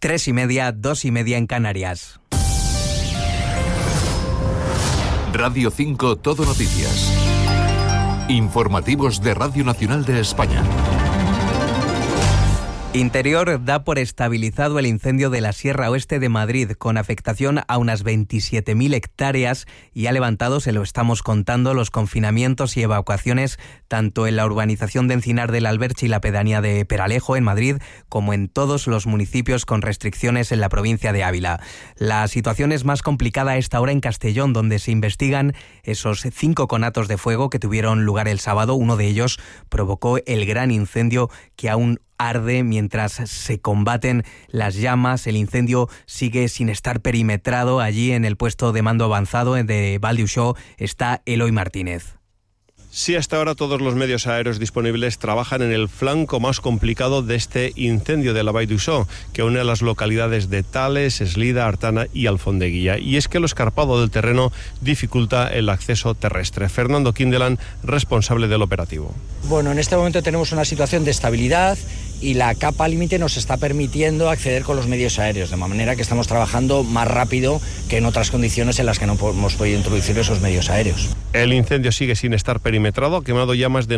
3:30, 2:30 en Canarias. Radio 5 Todo Noticias. Informativos de Radio Nacional de España. Interior da por estabilizado el incendio de la Sierra Oeste de Madrid, con afectación a unas 27.000 hectáreas, y ha levantado, se lo estamos contando, los confinamientos y evacuaciones tanto en la urbanización de Encinar del Alberche y la pedanía de Peralejo, en Madrid, como en todos los municipios con restricciones en la provincia de Ávila. La situación es más complicada a esta hora en Castellón, donde se investigan esos 5 conatos de fuego que tuvieron lugar el sábado. Uno de ellos provocó el gran incendio que aún arde mientras se combaten las llamas. El incendio sigue sin estar perimetrado. Allí en el puesto de mando avanzado de Valdiuixó está Eloy Martínez. Sí, hasta ahora todos los medios aéreos disponibles trabajan en el flanco más complicado de este incendio de la Vall d'Uixó, que une a las localidades de Tales, Eslida, Artana y Alfondeguilla. Y es que lo escarpado del terreno dificulta el acceso terrestre. Fernando Quindelan, responsable del operativo. Bueno, en este momento tenemos una situación de estabilidad y la capa límite nos está permitiendo acceder con los medios aéreos, de manera que estamos trabajando más rápido que en otras condiciones en las que no hemos podido introducir esos medios aéreos. El incendio sigue sin estar perimetrado, ha quemado ya más de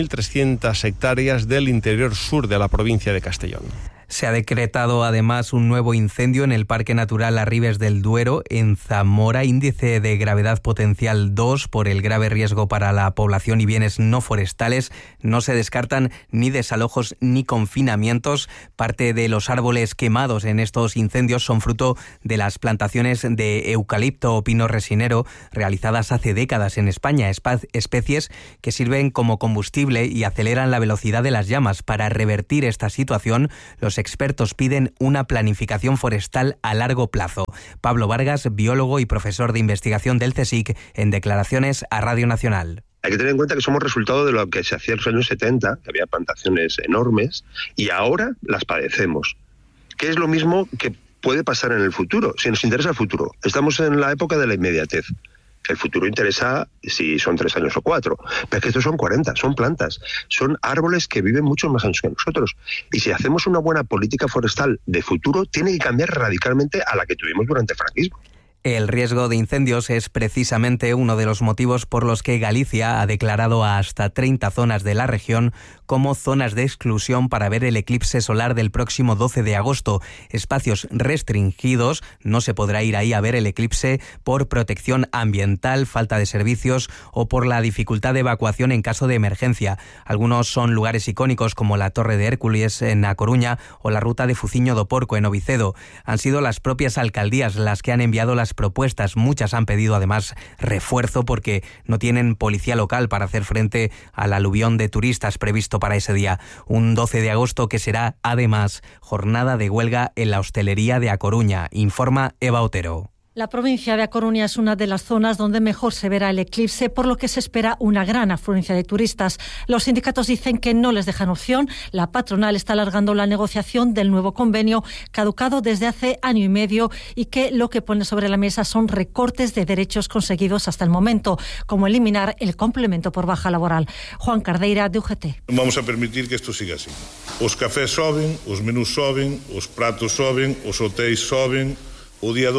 9.300 hectáreas del interior sur de la provincia de Castellón. Se ha decretado además un nuevo incendio en el Parque Natural Arribes del Duero, en Zamora, índice de gravedad potencial 2 por el grave riesgo para la población y bienes no forestales. No se descartan ni desalojos ni confinamientos. Parte de los árboles quemados en estos incendios son fruto de las plantaciones de eucalipto o pino resinero realizadas hace décadas en España, especies que sirven como combustible y aceleran la velocidad de las llamas. Para revertir esta situación, los expertos piden una planificación forestal a largo plazo. Pablo Vargas, biólogo y profesor de investigación del CSIC, en declaraciones a Radio Nacional. Hay que tener en cuenta que somos resultado de lo que se hacía en los años 70, que había plantaciones enormes, y ahora las padecemos. Que es lo mismo que puede pasar en el futuro, si nos interesa el futuro. Estamos en la época de la inmediatez. El futuro interesa si son 3 años o 4, pero es que estos son 40, son plantas, son árboles que viven muchos más años que nosotros. Y si hacemos una buena política forestal de futuro, tiene que cambiar radicalmente a la que tuvimos durante el franquismo. El riesgo de incendios es precisamente uno de los motivos por los que Galicia ha declarado a hasta 30 zonas de la región como zonas de exclusión para ver el eclipse solar del próximo 12 de agosto. Espacios restringidos, no se podrá ir ahí a ver el eclipse por protección ambiental, falta de servicios o por la dificultad de evacuación en caso de emergencia. Algunos son lugares icónicos como la Torre de Hércules en A Coruña o la ruta de Fuciño do Porco en Ovicedo. Han sido las propias alcaldías las que han enviado las propuestas. Muchas han pedido además refuerzo porque no tienen policía local para hacer frente al aluvión de turistas previsto para ese día. Un 12 de agosto que será además jornada de huelga en la hostelería de A Coruña, informa Eva Otero. La provincia de A Coruña es una de las zonas donde mejor se verá el eclipse, por lo que se espera una gran afluencia de turistas. Los sindicatos dicen que no les dejan opción. La patronal está alargando la negociación del nuevo convenio, caducado desde hace año y medio, y que lo que pone sobre la mesa son recortes de derechos conseguidos hasta el momento, como eliminar el complemento por baja laboral. Juan Cardeira, de UGT. Vamos a permitir que esto siga así. Os cafés soben, os menús soben, os pratos soben, os hotéis soben. O día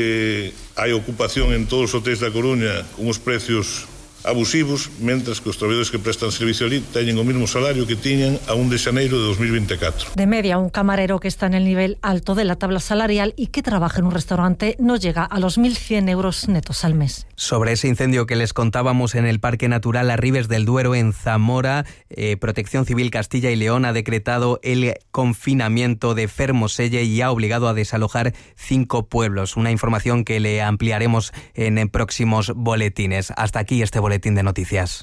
12 hai ocupación en todos os hotéis da Coruña con os precios abusivos, mentras que os traballadores que prestan servicio ali teñen o mesmo salario que tiñan a 1 de xaneiro de 2024. De media, un camarero que está en el nivel alto de la tabla salarial y que trabaja en un restaurante no llega a los 1.100 euros netos al mes. Sobre ese incendio que les contábamos en el Parque Natural Arribes del Duero en Zamora, Protección Civil Castilla y León ha decretado el confinamiento de Fermoselle y ha obligado a desalojar 5 pueblos. Una información que le ampliaremos en próximos boletines. Hasta aquí este boletín de noticias.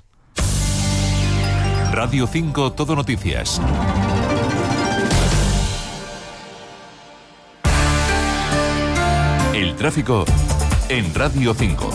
Radio 5 Todo Noticias. El tráfico en Radio 5.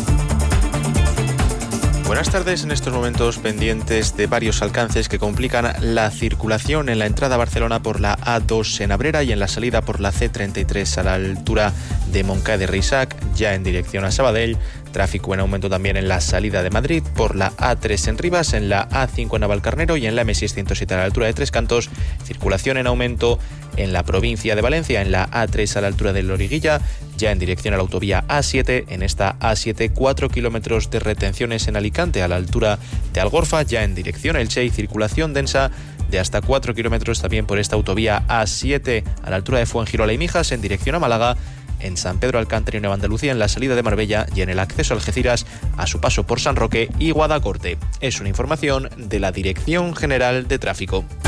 Buenas tardes. En estos momentos pendientes de varios alcances que complican la circulación en la entrada a Barcelona por la A2 en Abrera y en la salida por la C33 a la altura de Montcada de Reixac, ya en dirección a Sabadell. Tráfico en aumento también en la salida de Madrid, por la A3 en Rivas, en la A5 en Navalcarnero y en la M607 a la altura de Tres Cantos. Circulación en aumento en la provincia de Valencia, en la A3 a la altura de Loriguilla, ya en dirección a la autovía A7, en esta A7 4 kilómetros de retenciones en Alicante a la altura de Algorfa, ya en dirección a Elche, y circulación densa de hasta 4 kilómetros también por esta autovía A7 a la altura de Fuengirola y Mijas en dirección a Málaga, en San Pedro Alcántara y Nueva Andalucía en la salida de Marbella y en el acceso a Algeciras a su paso por San Roque y Guadacorte. Es una información de la Dirección General de Tráfico.